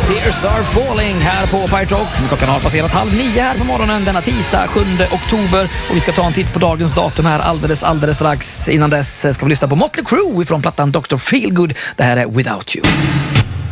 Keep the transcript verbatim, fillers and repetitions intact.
Tears Are Falling här på Pirate Rock. Klockan har passerat halv nio här på morgonen denna tisdag sjunde oktober. Och vi ska ta en titt på dagens datum här alldeles, alldeles strax. Innan dess ska vi lyssna på Motley Crue ifrån plattan doktor Feelgood. Det här är Without You.